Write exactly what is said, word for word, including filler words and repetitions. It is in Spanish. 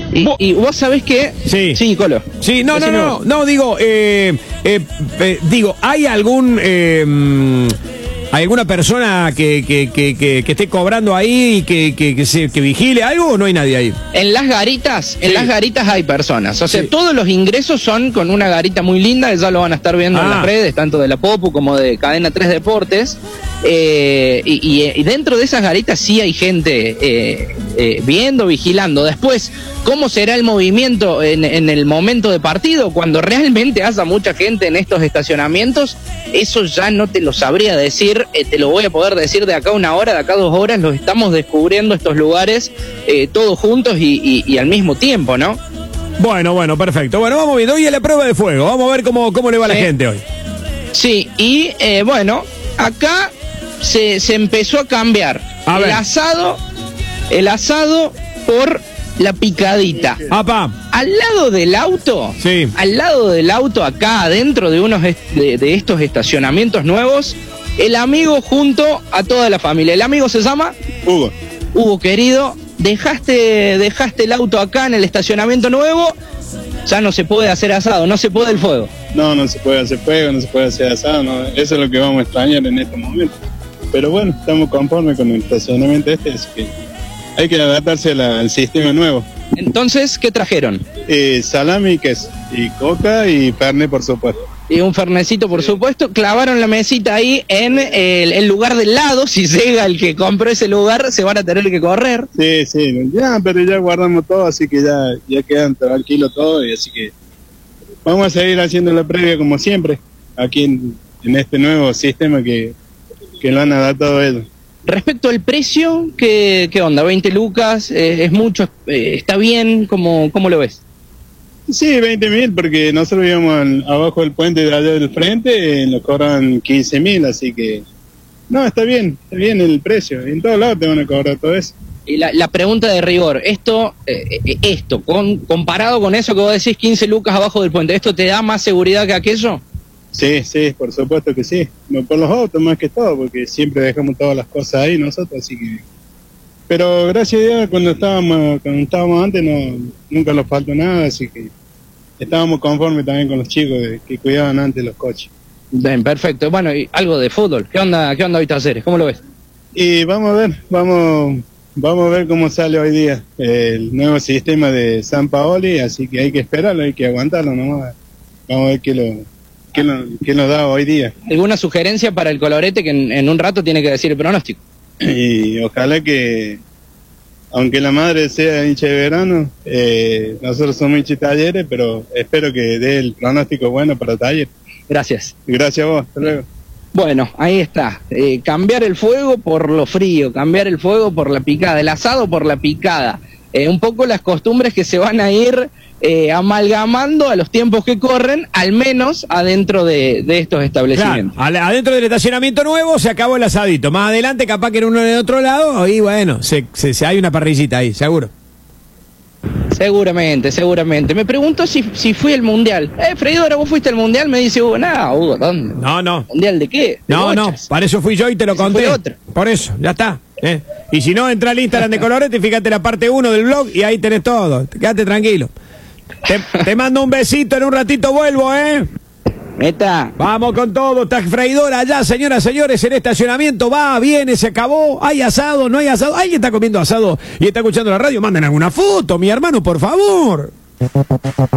Y, y vos sabés que... Sí. Sí, Nicolo. Sí, no, no, no, no, no, digo, eh, eh, eh, digo, ¿hay algún... Eh, ¿Hay alguna persona que, que, que, que, que esté cobrando ahí y que, que, que, se, que vigile algo o no hay nadie ahí? En las garitas, en Sí. las garitas hay personas. O sea, Sí. todos los ingresos son con una garita muy linda, que ya lo van a estar viendo Ah. en las redes, tanto de la Popu como de Cadena tres Deportes. Eh, y, y, y dentro de esas garitas sí hay gente eh, eh, viendo, vigilando. Después, ¿cómo será el movimiento en, en el momento de partido? Cuando realmente haya mucha gente en estos estacionamientos, eso ya no te lo sabría decir, eh, te lo voy a poder decir de acá una hora, de acá dos horas, los estamos descubriendo estos lugares eh, todos juntos y, y, y al mismo tiempo, ¿no? Bueno, bueno, perfecto. Bueno, vamos viendo. Hoy es la prueba de fuego. Vamos a ver cómo, cómo le va a la Sí. gente hoy. Sí, y eh, bueno, acá se, se empezó a cambiar A el ver. asado, el asado por la picadita. Apa, Al lado del auto, Sí. al lado del auto, acá adentro de unos est- de, de estos estacionamientos nuevos, el amigo junto a toda la familia. El amigo se llama Hugo. Hugo, querido, dejaste, dejaste el auto acá en el estacionamiento nuevo, ya no se puede hacer asado, no se puede el fuego. No, no se puede hacer fuego, no se puede hacer asado, no. Eso es lo que vamos a extrañar en este momento. Pero bueno, estamos conformes con el estacionamiento este, así que hay que adaptarse a la- al sistema nuevo. Entonces, ¿qué trajeron? Eh, salami, queso, y coca y carne, por supuesto. Y un fernecito, por supuesto. Clavaron la mesita ahí en el, el lugar del lado. Si llega el que compró ese lugar, se van a tener que correr. Sí, sí, ya, pero ya guardamos todo, así que ya, ya quedan tranquilos todo, y así que vamos a seguir haciendo la previa como siempre, aquí en, en este nuevo sistema que, que lo han adaptado ellos. Respecto al precio, ¿qué, qué onda? ¿veinte lucas? Eh, ¿Es mucho? Eh, ¿Está bien? ¿Cómo, cómo lo ves? Sí, veinte mil, porque nosotros íbamos al- abajo del puente de allá del frente, eh, nos cobran quince mil, así que no, está bien, está bien el precio, en todos lados te van a cobrar todo eso. Y la, la pregunta de rigor, esto, eh, eh, esto con, comparado con eso que vos decís, quince lucas abajo del puente, ¿esto te da más seguridad que aquello? Sí, sí, por supuesto que sí, no, por los autos más que todo, porque siempre dejamos todas las cosas ahí nosotros, así que... Pero gracias a Dios, cuando estábamos, cuando estábamos antes, no, nunca nos faltó nada, así que estábamos conformes también con los chicos de, que cuidaban antes los coches. Bien, perfecto. Bueno, y algo de fútbol. ¿Qué onda, qué onda hoy Talleres? ¿Cómo lo ves? Y vamos a ver, vamos, vamos a ver cómo sale hoy día el nuevo sistema de San Paoli, así que hay que esperarlo, hay que aguantarlo nomás. Vamos a ver qué, lo, qué, lo, qué nos da hoy día. ¿Alguna sugerencia para el colorete que en, en un rato tiene que decir el pronóstico? Y ojalá que, aunque la madre sea hincha de verano, eh, nosotros somos hincha de Talleres, pero espero que dé el pronóstico bueno para Talleres. Gracias. Gracias a vos, hasta luego. Bueno, ahí está. Eh, cambiar el fuego por lo frío, cambiar el fuego por la picada, el asado por la picada. Eh, un poco las costumbres que se van a ir eh, amalgamando a los tiempos que corren, al menos adentro de, de estos claro, establecimientos. al- adentro del estacionamiento nuevo se acabó el asadito. Más adelante, capaz que en uno en el otro lado, y bueno, se, se, se- hay una parrillita ahí, seguro. Seguramente, seguramente. Me pregunto si, si fui al mundial. Eh, Freidora, ¿vos fuiste al mundial? Me dice Hugo, nada, Hugo, ¿dónde? No, no. ¿Mundial de qué? De No, no, bochas. para eso fui yo y te lo Ese conté. fue otro. Por eso, ya está. ¿eh? Y si no, entra al Instagram de Colorete, fíjate la parte uno del blog y ahí tenés todo. Quédate tranquilo. Te, te mando un besito, en un ratito vuelvo, ¿eh? Meta. Vamos con todo, está freidora allá, señoras, señores, en estacionamiento, va, viene, se acabó, hay asado, no hay asado, alguien está comiendo asado y está escuchando la radio, manden alguna foto, mi hermano, por favor.